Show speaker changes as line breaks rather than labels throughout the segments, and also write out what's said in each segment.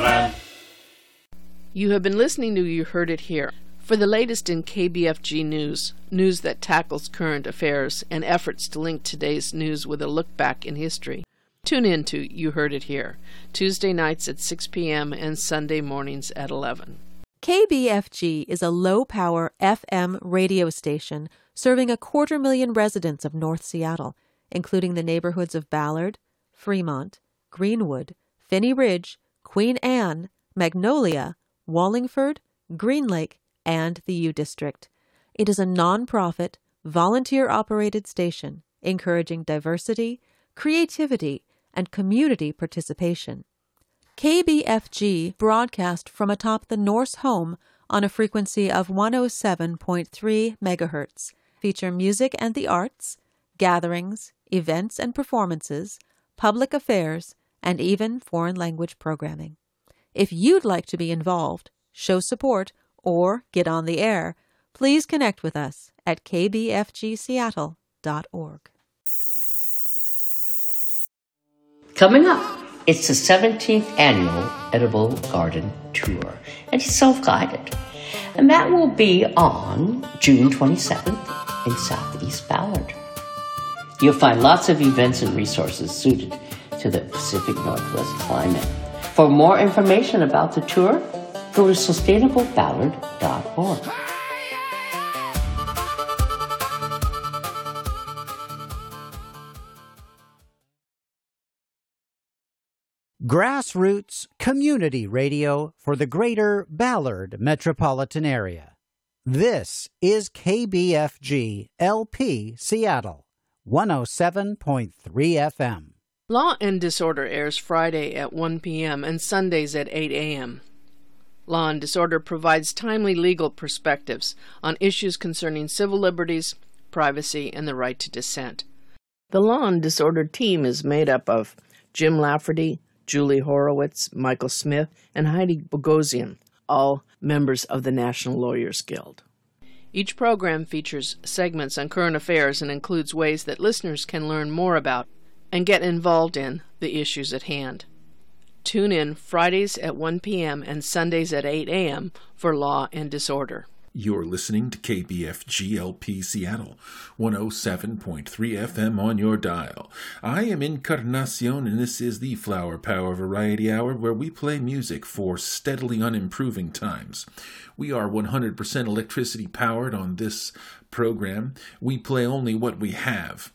You have been listening to You Heard It Here. For the latest in KBFG news, news that tackles current affairs, and efforts to link today's news with a look back in history, tune in to You Heard It Here, Tuesday nights at 6 p.m. and Sunday mornings at 11.
KBFG is a low-power FM radio station serving 250,000 residents of North Seattle, including the neighborhoods of Ballard, Fremont, Greenwood, Phinney Ridge, Queen Anne, Magnolia, Wallingford, Green Lake, and the U District. It is a non-profit, volunteer-operated station encouraging diversity, creativity, and community participation. KBFG broadcast from atop the Norse home on a frequency of 107.3 megahertz, feature music and the arts, gatherings, events and performances, public affairs, and even foreign language programming. If you'd like to be involved, show support, or get on the air, please connect with us at kbfgseattle.org.
Coming up, it's the 17th annual Edible Garden Tour, and it's self-guided. And that will be on June 27th in Southeast Ballard. You'll find lots of events and resources suited to the Pacific Northwest climate. For more information about the tour, go to sustainableballard.org.
Grassroots community radio for the greater Ballard metropolitan area. This is KBFG LP Seattle, 107.3 FM.
Law and Disorder airs Friday at 1 p.m. and Sundays at 8 a.m. Law and Disorder provides timely legal perspectives on issues concerning civil liberties, privacy, and the right to dissent. The Law and Disorder team is made up of Jim Lafferty, Julie Horowitz, Michael Smith, and Heidi Bogosian, all members of the National Lawyers Guild. Each program features segments on current affairs and includes ways that listeners can learn more about and get involved in the issues at hand. Tune in Fridays at 1 p.m. and Sundays at 8 a.m. for Law and Disorder.
You're listening to KBFG LP Seattle, 107.3 FM on your dial. I am Encarnacion, and this is the Flower Power Variety Hour, where we play music for steadily unimproving times. We are 100% electricity powered on this program. We play only what we have.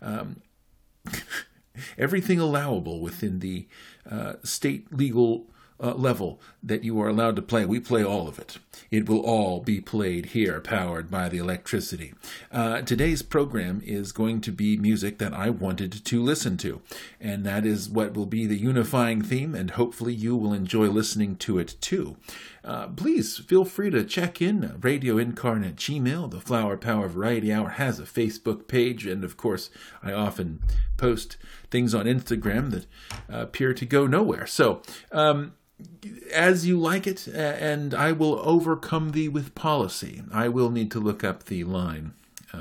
Everything allowable within the state legal level that you are allowed to play. We play all of it. It will all be played here, powered by the electricity. Today's program is going to be music that I wanted to listen to, and that is what will be the unifying theme, and hopefully you will enjoy listening to it too. Please feel free to check in Radio Incarnate Gmail. The Flower Power Variety Hour has a Facebook page, and of course I often post things on Instagram that appear to go nowhere. So as you like it, and I will overcome thee with policy. I will need to look up the line.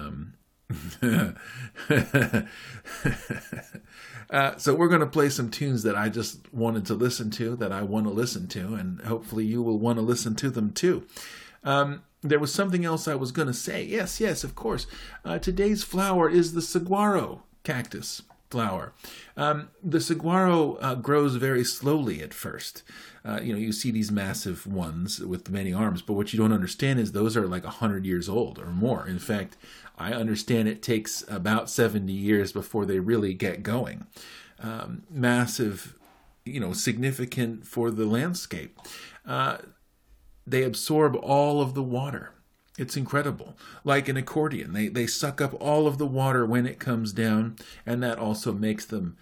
So we're going to play some tunes that I just wanted to listen to, that I want to listen to, and hopefully you will want to listen to them too. There was something else I was going to say. Yes, of course. Today's flower is the saguaro cactus flower. The saguaro grows very slowly at first. You see these massive ones with many arms, but what you don't understand is those are like 100 years old or more. In fact, I understand it takes about 70 years before they really get going. Massive, significant for the landscape. They absorb all of the water. It's incredible. Like an accordion, they suck up all of the water when it comes down, and that also makes them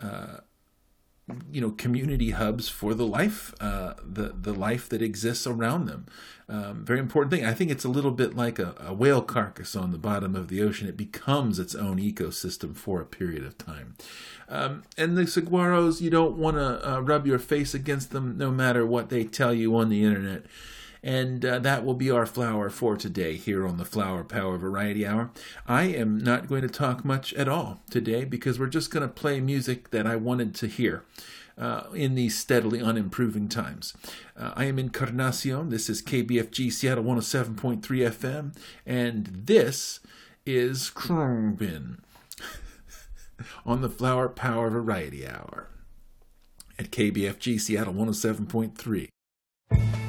community hubs for the life, the life that exists around them. Very important thing. I think it's a little bit like a whale carcass on the bottom of the ocean. It becomes its own ecosystem for a period of time. And the saguaros, you don't want to rub your face against them no matter what they tell you on the internet. And that will be our flower for today here on the Flower Power Variety Hour. I am not going to talk much at all today because we're just going to play music that I wanted to hear. in these steadily unimproving times. I am Encarnacion. This is KBFG Seattle 107.3 FM, and this is Krumbin on the Flower Power Variety Hour at KBFG Seattle 107.3.